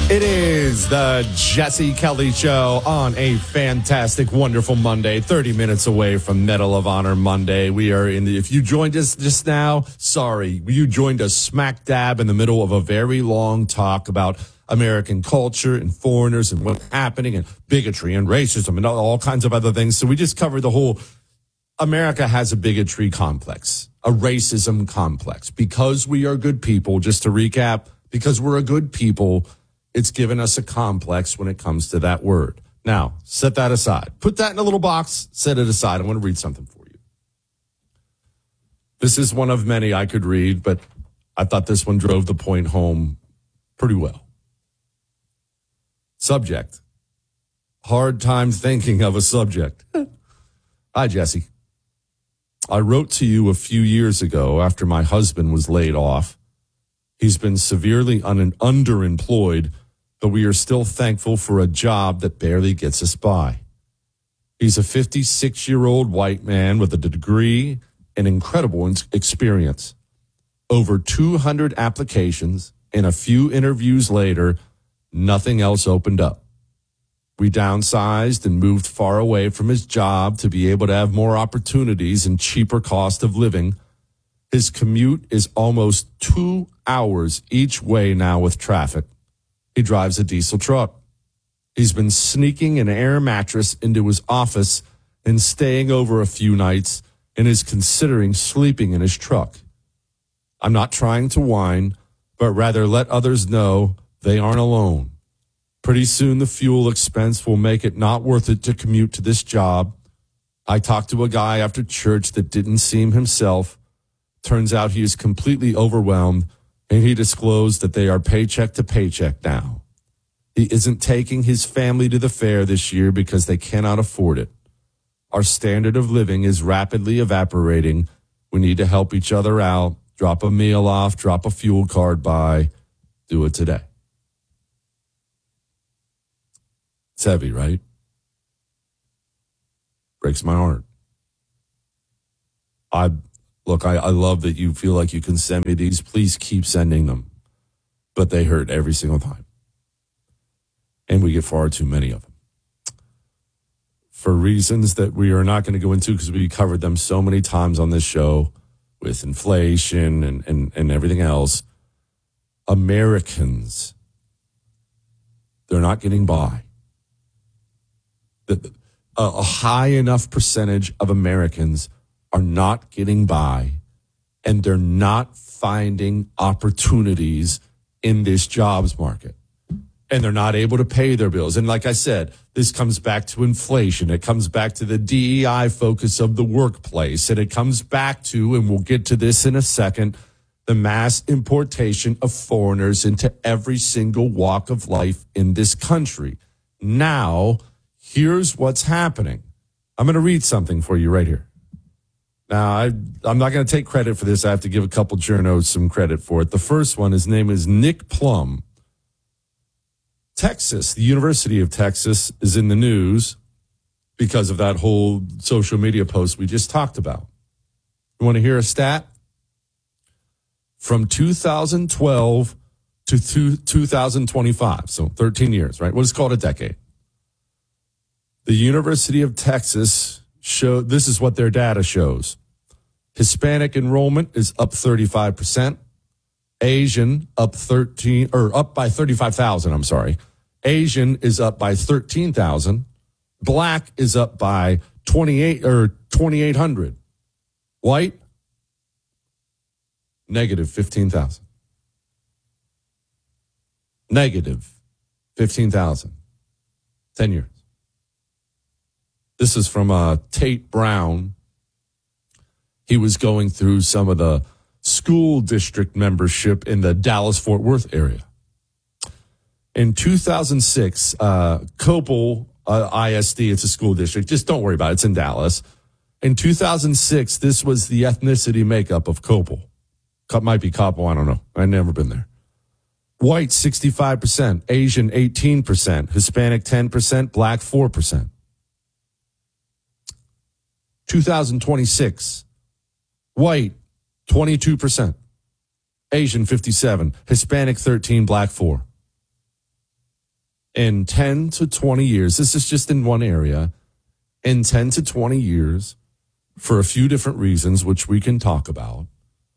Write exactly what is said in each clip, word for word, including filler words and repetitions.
It is the Jesse Kelly Show on a fantastic, wonderful Monday, thirty minutes away from Medal of Honor Monday. We are in the, if you joined us just now, sorry, you joined us smack dab in the middle of a very long talk about American culture and foreigners and what's happening and bigotry and racism and all, all kinds of other things. So we just covered the whole, America has a bigotry complex, a racism complex. Because we are good people, just to recap, because we're a good people, it's given us a complex when it comes to that word. Now, set that aside. Put that in a little box, set it aside. I want to read something for you. This is one of many I could read, but I thought this one drove the point home pretty well. Subject. Hard time thinking of a subject. Hi, Jesse. I wrote to you a few years ago after my husband was laid off. He's been severely un- underemployed, but we are still thankful for a job that barely gets us by. He's a fifty-six-year-old white man with a degree and incredible experience. Over two hundred applications and a few interviews later, nothing else opened up. We downsized and moved far away from his job to be able to have more opportunities and cheaper cost of living. His commute is almost two hours each way now with traffic. He drives a diesel truck. He's been sneaking an air mattress into his office and staying over a few nights and is considering sleeping in his truck. I'm not trying to whine, but rather let others know they aren't alone. Pretty soon the fuel expense will make it not worth it to commute to this job. I talked to a guy after church that didn't seem himself. Turns out he is completely overwhelmed, and he disclosed that they are paycheck to paycheck now. He isn't taking his family to the fair this year because they cannot afford it. Our standard of living is rapidly evaporating. We need to help each other out. Drop a meal off, drop a fuel card by. Do it today. It's heavy, right? Breaks my heart. I Look, I, I love that you feel like you can send me these. Please keep sending them. But they hurt every single time. And we get far too many of them. For reasons that we are not going to go into because we covered them so many times on this show with inflation and, and, and everything else. Americans, they're not getting by. The, a, a high enough percentage of Americans are not getting by, and they're not finding opportunities in this jobs market. And they're not able to pay their bills. And like I said, this comes back to inflation. It comes back to the D E I focus of the workplace. And it comes back to, and we'll get to this in a second, the mass importation of foreigners into every single walk of life in this country. Now, here's what's happening. I'm going to read something for you right here. Now, I, I'm not going to take credit for this. I have to give a couple journos some credit for it. The first one, his name is Nick Plum. Texas, the University of Texas, is in the news because of that whole social media post we just talked about. You want to hear a stat? From two thousand twelve to two thousand twenty-five, so thirteen years, right? What is called a decade. The University of Texas showed, this is what their data shows. Hispanic enrollment is up thirty-five percent. Asian up thirteen, or up by thirty-five thousand, I'm sorry. Asian is up by thirteen thousand. Black is up by twenty-eight or twenty-eight hundred. White, negative fifteen thousand. Negative fifteen thousand. ten years. This is from uh, Tate Brown. He was going through some of the school district membership in the Dallas-Fort Worth area. In two thousand six, uh, Coppell uh, I S D, it's a school district. Just don't worry about it. It's in Dallas. In two thousand six, this was the ethnicity makeup of Coppell. Might be Coppell, I don't know. I've never been there. White, sixty-five percent. Asian, eighteen percent. Hispanic, ten percent. Black, four percent. two thousand twenty-six, white, twenty-two percent. Asian, fifty-seven. Hispanic, thirteen. Black, four. in ten to twenty years, this is just in one area, in ten to twenty years, for a few different reasons, which we can talk about,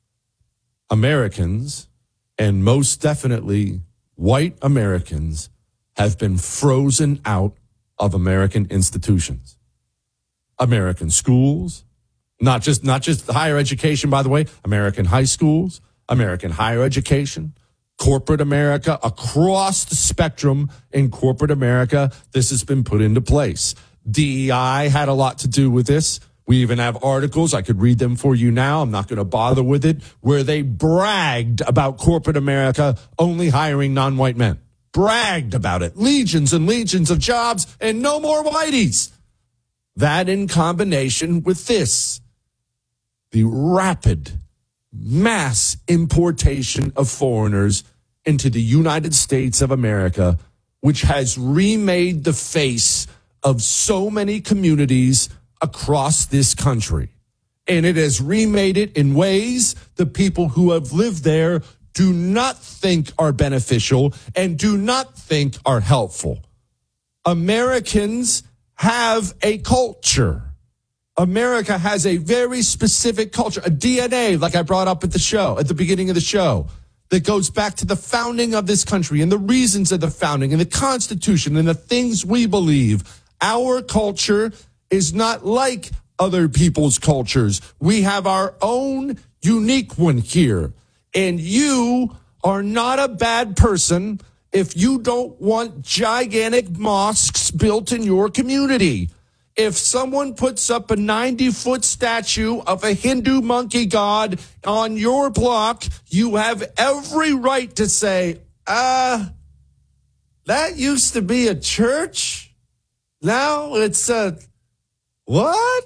Americans, and most definitely white Americans, have been frozen out of American institutions. American schools, not just not just higher education, by the way, American high schools, American higher education, corporate America, across the spectrum in corporate America, this has been put into place. D E I had a lot to do with this. We even have articles, I could read them for you now, I'm not going to bother with it, where they bragged about corporate America only hiring non-white men. Bragged about it. Legions and legions of jobs and no more whiteys. That in combination with this, the rapid mass importation of foreigners into the United States of America, which has remade the face of so many communities across this country. And it has remade it in ways the people who have lived there do not think are beneficial and do not think are helpful. Americans have a culture. America has a very specific culture, a D N A, like I brought up at the show, at the beginning of the show, that goes back to the founding of this country and the reasons of the founding and the Constitution and the things we believe. Our culture is not like other people's cultures. We have our own unique one here. And you are not a bad person if you don't want gigantic mosques built in your community. If someone puts up a ninety-foot statue of a Hindu monkey god on your block, you have every right to say, uh, that used to be a church? Now it's a, what?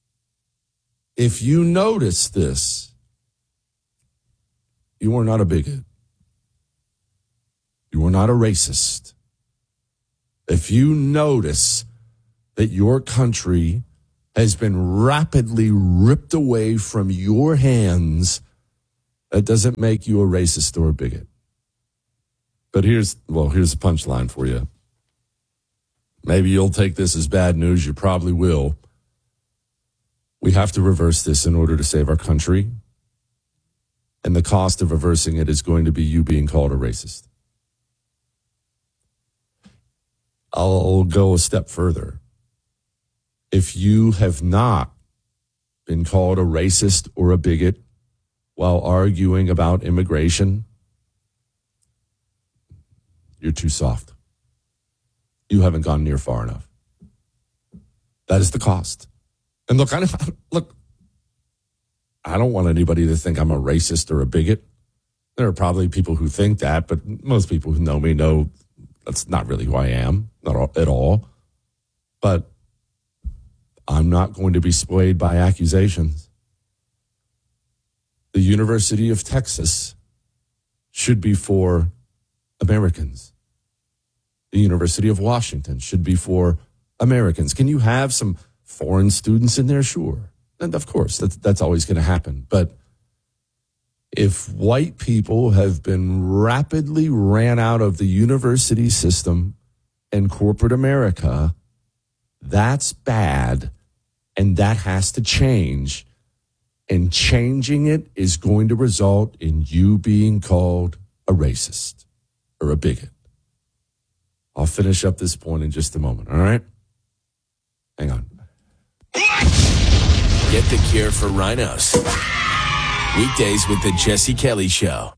If you notice this, you are not a bigot. You are not a racist. If you notice that your country has been rapidly ripped away from your hands, that doesn't make you a racist or a bigot. But here's, well, here's the punchline for you. Maybe you'll take this as bad news. You probably will. We have to reverse this in order to save our country. And the cost of reversing it is going to be you being called a racist. I'll go a step further. If you have not been called a racist or a bigot while arguing about immigration, you're too soft. You haven't gone near far enough. That is the cost. And look, I look, I don't want anybody to think I'm a racist or a bigot. There are probably people who think that, but most people who know me know that's not really who I am, not at all. But I'm not going to be swayed by accusations. The University of Texas should be for Americans. The University of Washington should be for Americans. Can you have some foreign students in there? Sure. And of course, that's, that's always going to happen. But if white people have been rapidly ran out of the university system and corporate America, that's bad. And that has to change. And changing it is going to result in you being called a racist or a bigot. I'll finish up this point in just a moment, all right? Hang on. Get the cure for rhinos. Weekdays with the Jesse Kelly Show.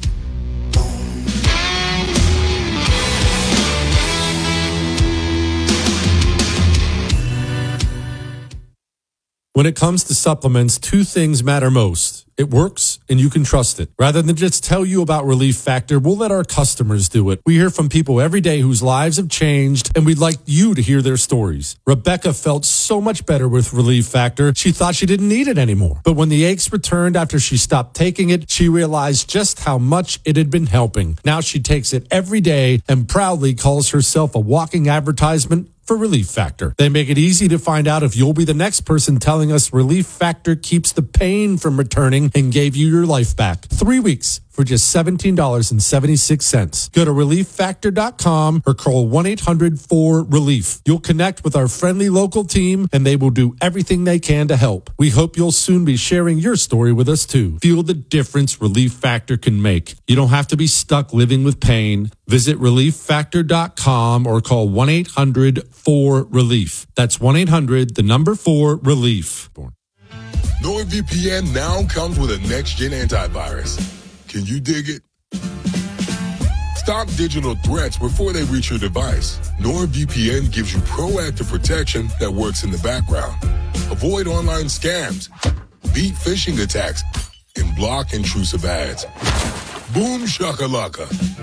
When it comes to supplements, two things matter most. It works, and you can trust it. Rather than just tell you about Relief Factor, we'll let our customers do it. We hear from people every day whose lives have changed, and we'd like you to hear their stories. Rebecca felt so much better with Relief Factor, she thought she didn't need it anymore. But when the aches returned after she stopped taking it, she realized just how much it had been helping. Now she takes it every day and proudly calls herself a walking advertisement for Relief Factor. They make it easy to find out if you'll be the next person telling us Relief Factor keeps the pain from returning and gave you your life back. Three weeks for just seventeen dollars and seventy-six cents. Go to relief factor dot com or call one eight hundred four relief. You'll connect with our friendly local team and they will do everything they can to help. We hope you'll soon be sharing your story with us too. Feel the difference Relief Factor can make. You don't have to be stuck living with pain. Visit relief factor dot com or call one eight hundred four relief. That's one eight hundred, the number four, relief. NordVPN now comes with a next-gen antivirus. Can you dig it? Stop digital threats before they reach your device. NordVPN gives you proactive protection that works in the background. Avoid online scams, beat phishing attacks, and block intrusive ads. Boom shakalaka.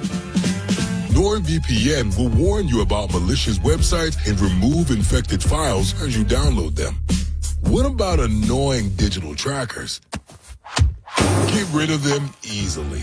NordVPN will warn you about malicious websites and remove infected files as you download them. What about annoying digital trackers? Get rid of them easily.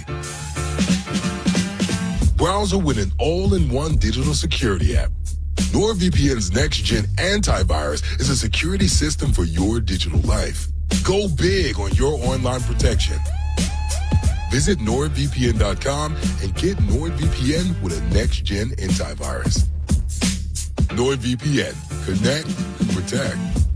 Browser with an all-in-one digital security app. NordVPN's next-gen antivirus is a security system for your digital life. Go big on your online protection. Visit nord V P N dot com and get NordVPN with a next-gen antivirus. NordVPN. Connect and protect.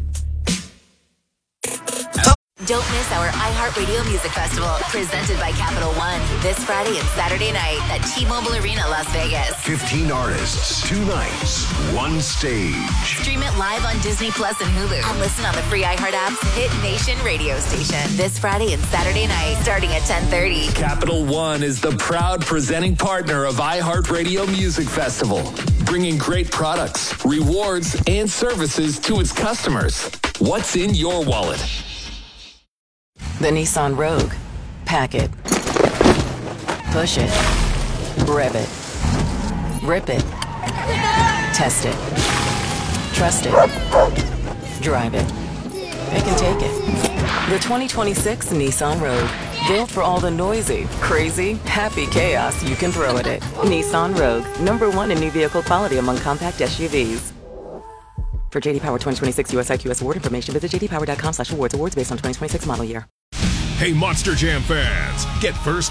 Don't miss our iHeartRadio Music Festival, presented by Capital One, this Friday and Saturday night at T-Mobile Arena, Las Vegas. fifteen artists, two nights, one stage. Stream it live on Disney Plus and Hulu. And listen on the free iHeart app's Hit Nation radio station. This Friday and Saturday night, starting at ten thirty. Capital One is the proud presenting partner of iHeartRadio Music Festival, bringing great products, rewards, and services to its customers. What's in your wallet? The Nissan Rogue. Pack it. Push it. Rev it. Rip it. Test it. Trust it. Drive it. They can take it. The twenty twenty-six Nissan Rogue. Built for all the noisy, crazy, happy chaos you can throw at it. Nissan Rogue. Number one in new vehicle quality among compact S U Vs. For J D Power twenty twenty-six U S I Q S award information, visit j d power dot com slash awards. Awards based on twenty twenty-six model year. Hey, Monster Jam fans, get first